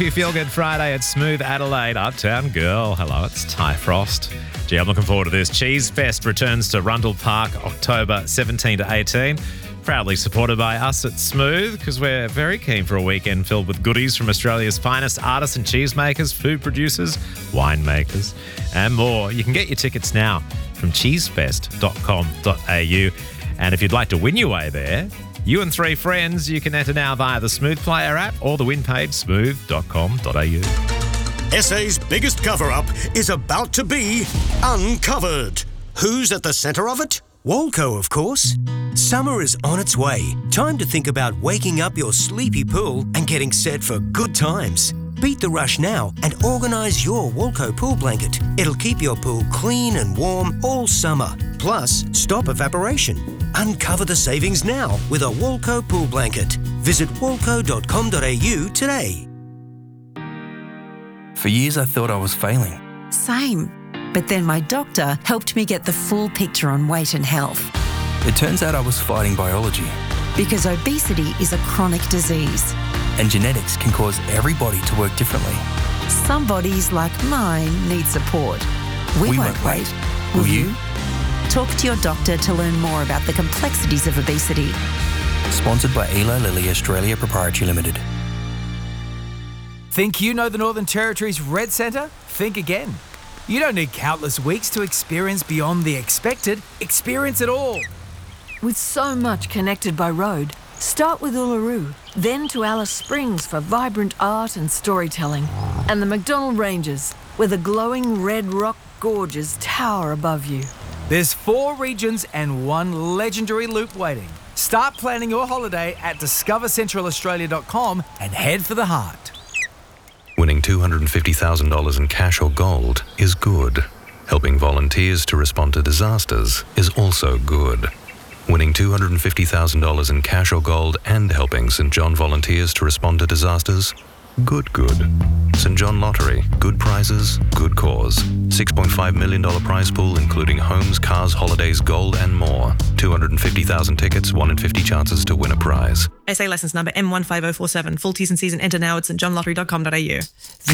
Feel Good Friday at Smooth Adelaide. Uptown Girl. Hello, it's Ty Frost. Gee, I'm looking forward to this. Cheese Fest returns to Rundle Park October 17 to 18. Proudly supported by us at Smooth, because we're very keen for a weekend filled with goodies from Australia's finest artists and cheesemakers, food producers, winemakers, and more. You can get your tickets now from cheesefest.com.au. And if you'd like to win your way there, you and 3 friends, you can enter now via the Smooth Player app or the win page smooth.com.au. SA's biggest cover-up is about to be uncovered. Who's at the centre of it? Walco, of course. Summer is on its way. Time to think about waking up your sleepy pool and getting set for good times. Beat the rush now and organise your Walco pool blanket. It'll keep your pool clean and warm all summer. Plus, stop evaporation. Uncover the savings now with a Walco pool blanket. Visit walco.com.au today. For years I thought I was failing. Same. But then my doctor helped me get the full picture on weight and health. It turns out I was fighting biology. Because obesity is a chronic disease. And genetics can cause every body to work differently. Some bodies, like mine, need support. We won't wait. Will you? Talk to your doctor to learn more about the complexities of obesity. Sponsored by Eli Lilly Australia Proprietary Limited. Think you know the Northern Territory's Red Centre? Think again. You don't need countless weeks to experience beyond the expected. Experience it all. With so much connected by road, start with Uluru, then to Alice Springs for vibrant art and storytelling, and the McDonnell Ranges, where the glowing red rock gorges tower above you. There's 4 regions and 1 legendary loop waiting. Start planning your holiday at discovercentralaustralia.com and head for the heart. Winning $250,000 in cash or gold is good. Helping volunteers to respond to disasters is also good. Winning $250,000 in cash or gold and helping St. John volunteers to respond to disasters? Good. St. John Lottery. Good prizes, good cause. $6.5 million prize pool including homes, cars, holidays, gold and more. 250,000 tickets, 1 in 50 chances to win a prize. SA licence number M15047. Full T's and C's and enter now at stjohnlottery.com.au.